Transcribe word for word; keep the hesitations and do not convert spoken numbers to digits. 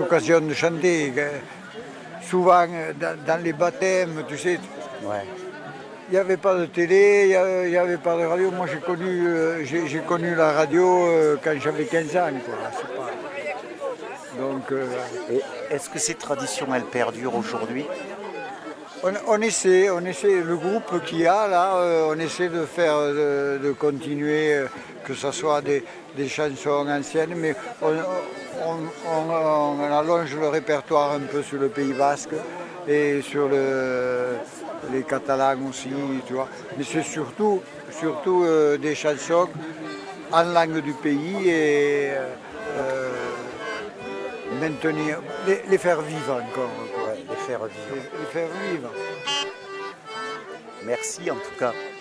l'occasion de chanter. Souvent dans, dans les baptêmes, tu sais, Ouais. il n'y avait pas de télé, il n'y avait pas de radio. Moi j'ai connu, euh, j'ai, j'ai connu la radio euh, quand j'avais quinze ans. Quoi. C'est pas... Donc, euh, Et est-ce que ces traditions, elles perdurent aujourd'hui? on, on essaie, on essaie, le groupe qu'il y a là, euh, on essaie de faire, de, de continuer, euh, que ce soit des, des chansons anciennes, mais on, on, on, on allonge le répertoire un peu sur le Pays Basque et sur le, les Catalans aussi, tu vois. Mais c'est surtout, surtout euh, des chansons en langue du pays et euh, maintenir, les, les faire vivre encore. Quoi. Ouais, les faire vivre. Les, les faire vivre. Merci en tout cas.